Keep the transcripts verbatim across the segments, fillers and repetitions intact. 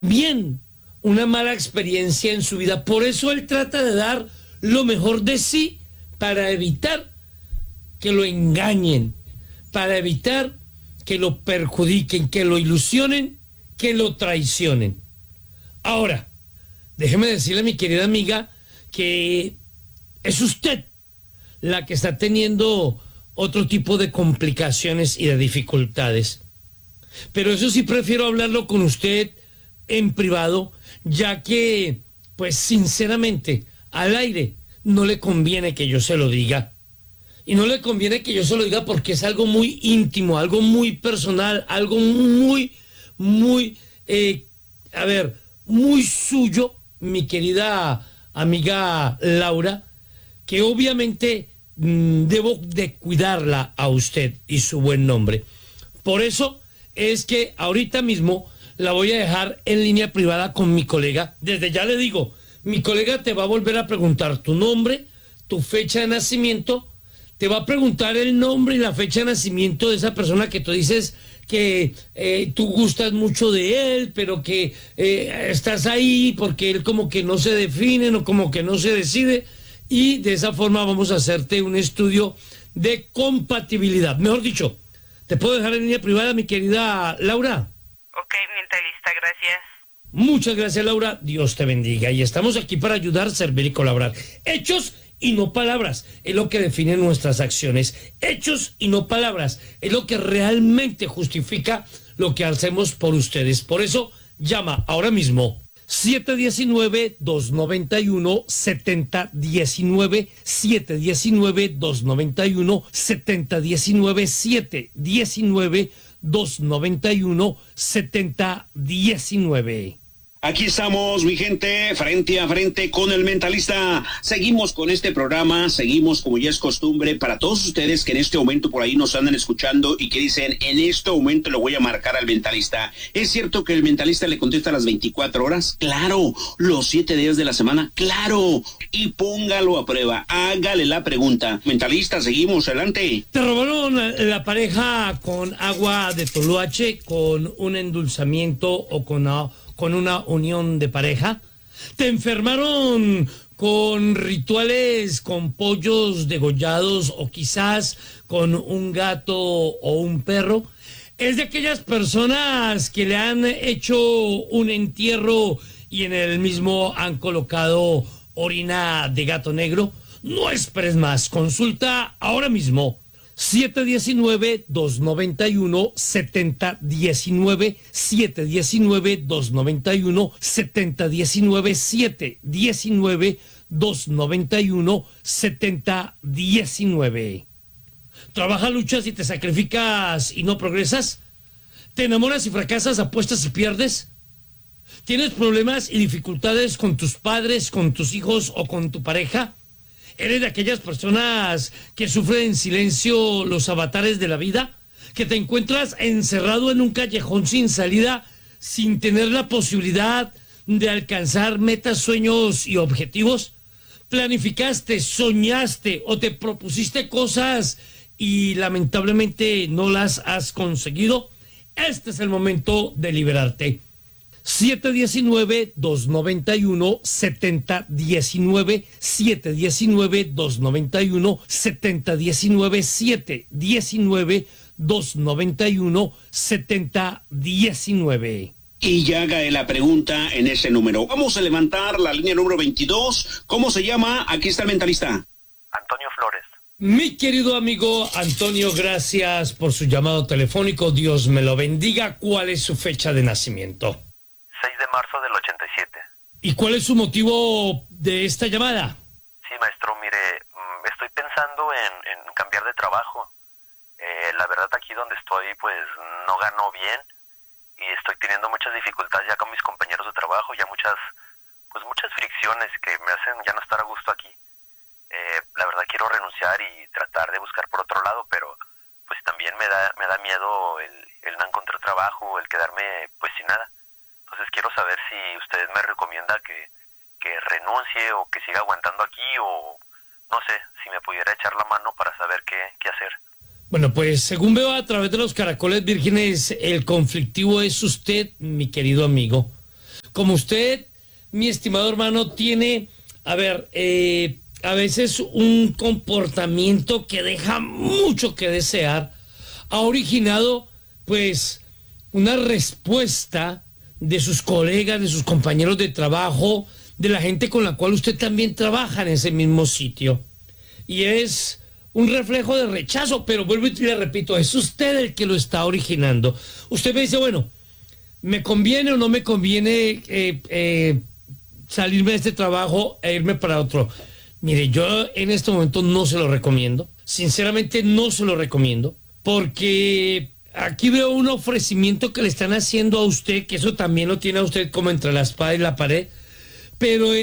bien una mala experiencia en su vida. Por eso él trata de dar lo mejor de sí para evitar que lo engañen, para evitar que lo perjudiquen, que lo ilusionen, que lo traicionen. Ahora, déjeme decirle a mi querida amiga que es usted la que está teniendo otro tipo de complicaciones y de dificultades. Pero eso sí prefiero hablarlo con usted en privado, ya que, pues sinceramente, al aire no le conviene que yo se lo diga. Y no le conviene que yo se lo diga porque es algo muy íntimo, algo muy personal, algo muy, muy, eh, a ver, muy suyo, mi querida amiga Laura, que obviamente mmm, debo de cuidarla a usted y su buen nombre. Por eso es que ahorita mismo la voy a dejar en línea privada con mi colega. Desde ya le digo, mi colega te va a volver a preguntar tu nombre, tu fecha de nacimiento, te va a preguntar el nombre y la fecha de nacimiento de esa persona que tú dices que eh, tú gustas mucho de él, pero que eh, estás ahí porque él como que no se define o como que no se decide, y de esa forma vamos a hacerte un estudio de compatibilidad. Mejor dicho, ¿te puedo dejar en línea privada, mi querida Laura? Ok, mentalista, gracias. Muchas gracias, Laura. Dios te bendiga. Y estamos aquí para ayudar, servir y colaborar. Hechos y no palabras es lo que define nuestras acciones. Hechos y no palabras es lo que realmente justifica lo que hacemos por ustedes. Por eso, llama ahora mismo siete uno nueve, dos nueve uno, siete cero uno nueve, siete uno nueve, dos nueve uno, siete cero uno nueve, siete uno nueve, dos nueve uno, siete cero uno nueve. Aquí estamos, mi gente, frente a frente con el mentalista. Seguimos con este programa, seguimos como ya es costumbre para todos ustedes que en este momento por ahí nos andan escuchando y que dicen, en este momento le voy a marcar al mentalista. ¿Es cierto que el mentalista le contesta a las veinticuatro horas? Claro. ¿Los siete días de la semana? Claro. Y póngalo a prueba, hágale la pregunta. Mentalista, seguimos, adelante. ¿Te robaron la pareja con agua de toloache, con un endulzamiento o con... con una unión de pareja? ¿Te enfermaron con rituales, con pollos degollados o quizás con un gato o un perro? ¿Es de aquellas personas que le han hecho un entierro y en el mismo han colocado orina de gato negro? No esperes más, consulta ahora mismo. siete uno nueve, dos nueve uno, siete cero uno nueve, siete uno nueve, dos nueve uno, siete cero uno nueve, siete uno nueve, dos nueve uno, siete cero uno nueve. ¿Trabajas, luchas y te sacrificas y no progresas? ¿Te enamoras y fracasas, apuestas y pierdes? ¿Tienes problemas y dificultades con tus padres, con tus hijos o con tu pareja? ¿Eres de aquellas personas que sufren en silencio los avatares de la vida? ¿Que te encuentras encerrado en un callejón sin salida, sin tener la posibilidad de alcanzar metas, sueños y objetivos? ¿Planificaste, soñaste o te propusiste cosas y lamentablemente no las has conseguido? Este es el momento de liberarte. siete uno nueve, dos nueve uno, siete cero uno nueve, siete uno nueve, dos nueve uno, siete cero uno nueve, siete uno nueve, dos nueve uno, siete cero uno nueve. Y ya haga la pregunta en ese número. Vamos a levantar la línea número veintidós. ¿Cómo se llama? Aquí está el mentalista. Antonio Flores. Mi querido amigo Antonio, gracias por su llamado telefónico. Dios me lo bendiga. ¿Cuál es su fecha de nacimiento? seis de marzo del ochenta y siete. ¿Y cuál es su motivo de esta llamada? Sí, maestro, mire, estoy pensando en, en cambiar de trabajo. Eh, la verdad, aquí donde estoy, pues, no gano bien y estoy teniendo muchas dificultades ya con mis compañeros de trabajo, ya muchas, pues, muchas fricciones que me hacen ya no estar a gusto aquí. Eh, la verdad, quiero renunciar y tratar de buscar por otro lado, pero, pues, también me da, me da miedo el, el no encontrar trabajo, el quedarme, pues, sin nada. Entonces quiero saber si usted me recomienda que, que renuncie o que siga aguantando aquí, o no sé, si me pudiera echar la mano para saber qué, qué hacer. Bueno, pues según veo a través de los caracoles vírgenes, el conflictivo es usted, mi querido amigo. como usted, mi estimado hermano, tiene, a ver, eh, a veces un comportamiento que deja mucho que desear, ha originado, pues, una respuesta de sus colegas, de sus compañeros de trabajo, de la gente con la cual usted también trabaja en ese mismo sitio. Y es un reflejo de rechazo, pero vuelvo y le repito, es usted el que lo está originando. Usted me dice, bueno, ¿me conviene o no me conviene eh, eh, salirme de este trabajo e irme para otro? Mire, yo en este momento no se lo recomiendo. Sinceramente no se lo recomiendo, porque aquí veo un ofrecimiento que le están haciendo a usted, que eso también lo tiene a usted como entre la espada y la pared, pero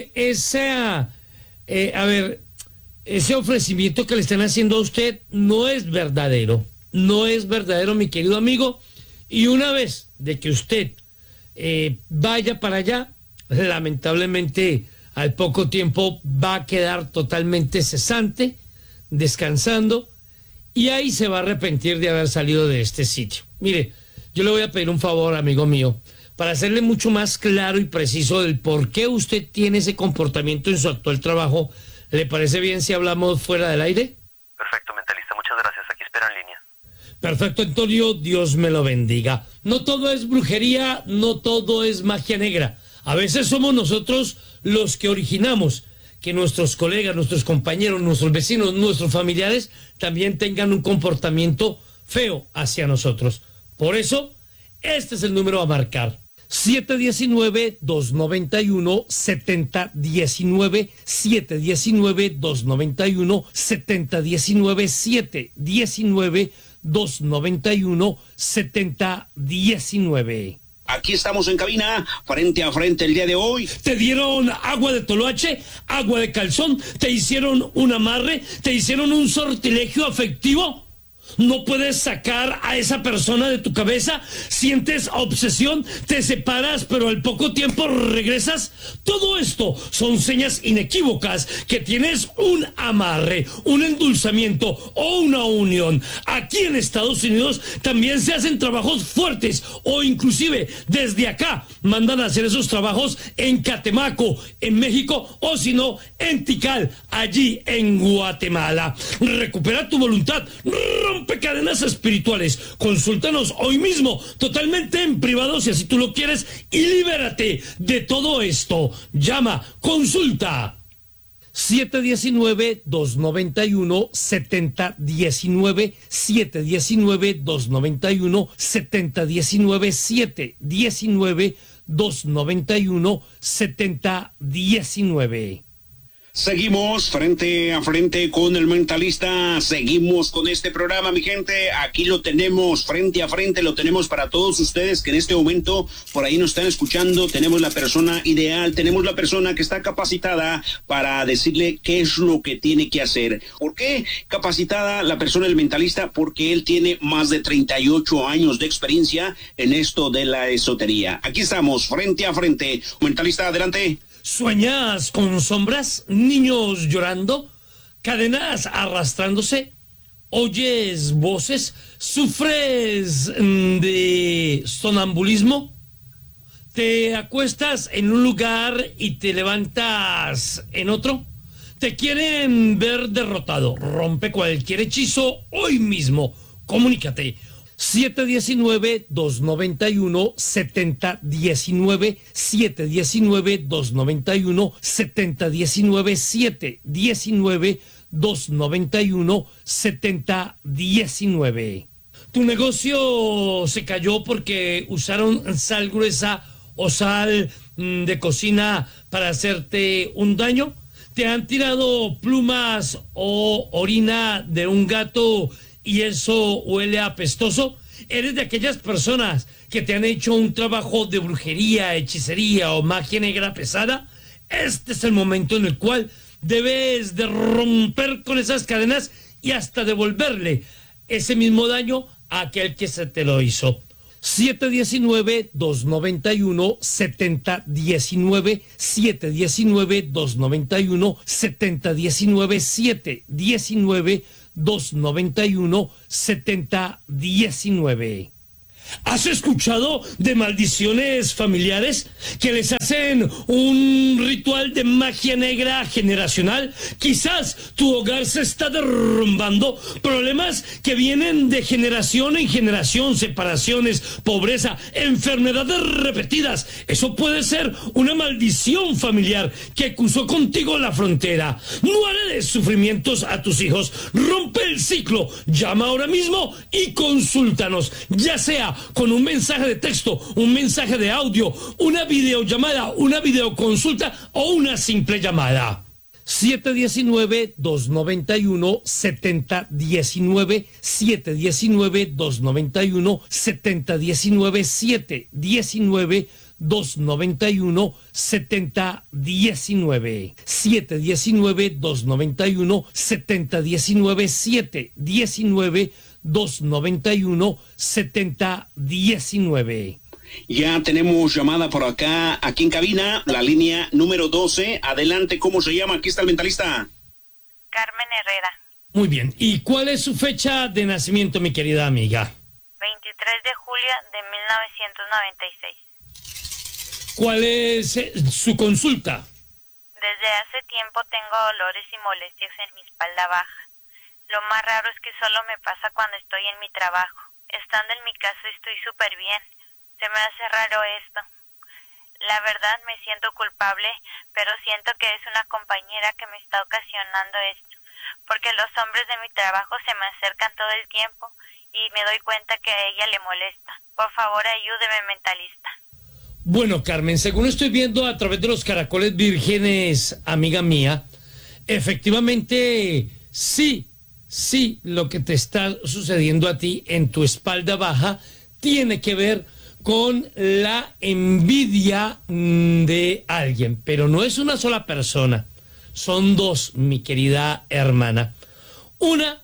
esa, eh, a ver, ese ofrecimiento que le están haciendo a usted no es verdadero, no es verdadero, mi querido amigo, y una vez de que usted eh, vaya para allá, lamentablemente al poco tiempo va a quedar totalmente cesante, descansando, y ahí se va a arrepentir de haber salido de este sitio. Mire, yo le voy a pedir un favor, amigo mío, para hacerle mucho más claro y preciso del por qué usted tiene ese comportamiento en su actual trabajo. ¿Le parece bien si hablamos fuera del aire? Perfecto, mentalista, muchas gracias. Aquí espero en línea. Perfecto, Antonio, Dios me lo bendiga. No todo es brujería, no todo es magia negra. A veces somos nosotros los que originamos que nuestros colegas, nuestros compañeros, nuestros vecinos, nuestros familiares también tengan un comportamiento feo hacia nosotros. Por eso, este es el número a marcar. siete uno nueve, dos nueve uno, siete cero uno nueve, siete uno nueve, dos nueve uno, siete cero uno nueve, siete uno nueve, dos nueve uno, siete cero uno nueve. Aquí estamos en cabina, frente a frente el día de hoy. ¿Te dieron agua de toloache, agua de calzón? ¿Te hicieron un amarre? ¿Te hicieron un sortilegio afectivo? ¿No puedes sacar a esa persona de tu cabeza? ¿Sientes obsesión? ¿Te separas pero al poco tiempo regresas? Todo esto son señas inequívocas que tienes un amarre, un endulzamiento o una unión. Aquí en Estados Unidos también se hacen trabajos fuertes, o inclusive desde acá mandan a hacer esos trabajos en Catemaco, en México, o si no, en Tikal, allí en Guatemala. Recupera tu voluntad, rompe cadenas espirituales. Consúltanos hoy mismo, totalmente en privado, si así tú lo quieres, y libérate de todo esto. Llama, consulta. siete uno nueve, dos nueve uno, siete cero uno nueve, siete uno nueve, dos nueve uno, siete cero uno nueve, siete uno nueve, dos nueve uno, siete cero uno nueve. Seguimos frente a frente con el mentalista, seguimos con este programa, mi gente, aquí lo tenemos frente a frente, lo tenemos para todos ustedes que en este momento por ahí nos están escuchando. Tenemos la persona ideal, tenemos la persona que está capacitada para decirle qué es lo que tiene que hacer. ¿Por qué capacitada la persona del mentalista? Porque él tiene más de treinta y ocho años de experiencia en esto de la esotería. Aquí estamos frente a frente. Mentalista, adelante. ¿Sueñas con sombras, niños llorando, cadenas arrastrándose? ¿Oyes voces? ¿Sufres de sonambulismo? ¿Te acuestas en un lugar y te levantas en otro? ¿Te quieren ver derrotado? Rompe cualquier hechizo hoy mismo. Comunícate. siete uno nueve, dos nueve uno, siete cero uno nueve, siete uno nueve, dos nueve uno, siete cero uno nueve, siete uno nueve, dos nueve uno, siete cero uno nueve. Tu negocio se cayó porque usaron sal gruesa o sal de cocina para hacerte un daño. Te han tirado plumas o orina de un gato y eso huele apestoso. Eres de aquellas personas que te han hecho un trabajo de brujería, hechicería o magia negra pesada. Este es el momento en el cual debes de romper con esas cadenas y hasta devolverle ese mismo daño a aquel que se te lo hizo. siete uno nueve, dos nueve uno, siete cero uno nueve, siete uno nueve, dos nueve uno, siete uno nueve, siete uno nueve, dos nueve uno, siete cero uno nueve. ¿Has escuchado de maldiciones familiares que les hacen un ritual de magia negra generacional? Quizás tu hogar se está derrumbando. Problemas que vienen de generación en generación, separaciones, pobreza, enfermedades repetidas. Eso puede ser una maldición familiar que cruzó contigo la frontera. No heredes sufrimientos a tus hijos. Rompe el ciclo. Llama ahora mismo y consúltanos, ya sea con un mensaje de texto, un mensaje de audio, una videollamada, una videoconsulta o una simple llamada. siete uno nueve, dos nueve uno, siete cero uno nueve, siete uno nueve, dos nueve uno, siete cero uno nueve, siete uno nueve, dos nueve uno, siete cero uno nueve, siete uno nueve, dos nueve uno, siete cero uno nueve, siete uno nueve, dos nueve uno, siete cero uno nueve. Ya tenemos llamada por acá, aquí en cabina, la línea número doce. Adelante, ¿cómo se llama? Aquí está el mentalista. Carmen Herrera. Muy bien. ¿Y cuál es su fecha de nacimiento, mi querida amiga? veintitrés de julio de mil novecientos noventa y seis. ¿Cuál es eh, su consulta? Desde hace tiempo tengo dolores y molestias en mi espalda baja. Lo más raro es que solo me pasa cuando estoy en mi trabajo. Estando en mi casa estoy súper bien. Se me hace raro esto. La verdad me siento culpable, pero siento que es una compañera que me está ocasionando esto, porque los hombres de mi trabajo se me acercan todo el tiempo y me doy cuenta que a ella le molesta. Por favor, ayúdeme, mentalista. Bueno, Carmen, según estoy viendo a través de los caracoles vírgenes, amiga mía, efectivamente, sí, sí, lo que te está sucediendo a ti en tu espalda baja tiene que ver con la envidia de alguien, pero no es una sola persona, son dos, mi querida hermana. Una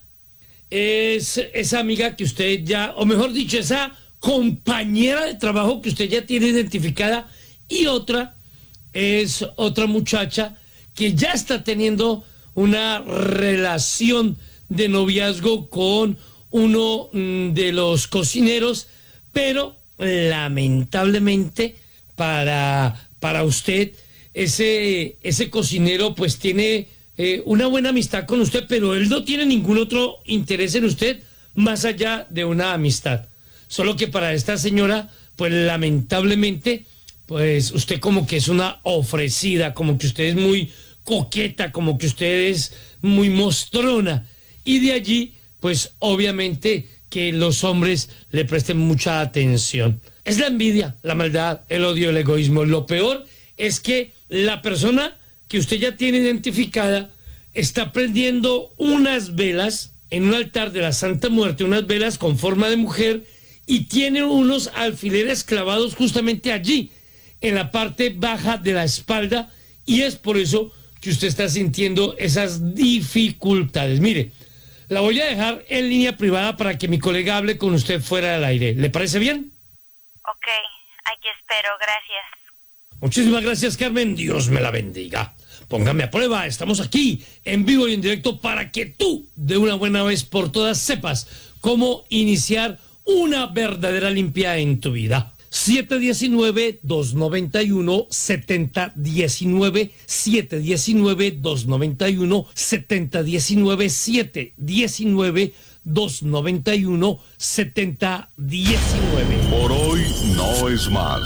es esa amiga que usted ya, o mejor dicho, esa compañera de trabajo que usted ya tiene identificada, y otra es otra muchacha que ya está teniendo una relación de noviazgo con uno de los cocineros, pero lamentablemente para, para usted ese, ese cocinero pues tiene eh, una buena amistad con usted, pero él no tiene ningún otro interés en usted más allá de una amistad. Solo que para esta señora pues lamentablemente pues usted como que es una ofrecida, como que usted es muy coqueta, como que usted es muy mostrona, y de allí pues obviamente que los hombres le presten mucha atención. Es la envidia, la maldad, el odio, el egoísmo. Lo peor es que la persona que usted ya tiene identificada está prendiendo unas velas en un altar de la Santa Muerte, unas velas con forma de mujer, y tiene unos alfileres clavados justamente allí, en la parte baja de la espalda, y es por eso que usted está sintiendo esas dificultades. Mire, la voy a dejar en línea privada para que mi colega hable con usted fuera del aire. ¿Le parece bien? Ok, aquí espero, gracias. Muchísimas gracias, Carmen. Dios me la bendiga. Póngame a prueba. Estamos aquí en vivo y en directo para que tú, de una buena vez por todas, sepas cómo iniciar una verdadera limpia en tu vida. siete uno nueve, dos nueve uno, siete cero uno nueve, siete uno nueve, dos nueve uno, siete cero uno nueve, siete uno nueve, dos nueve uno, siete cero uno nueve. Por hoy no es más.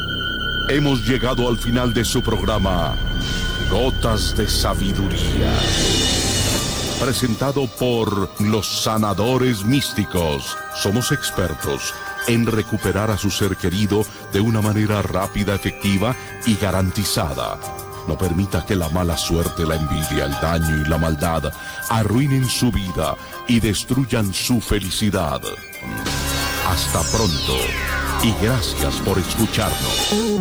Hemos llegado al final de su programa Gotas de Sabiduría, presentado por los sanadores místicos. Somos expertos en recuperar a su ser querido de una manera rápida, efectiva y garantizada. No permita que la mala suerte, la envidia, el daño y la maldad arruinen su vida y destruyan su felicidad. Hasta pronto y gracias por escucharnos.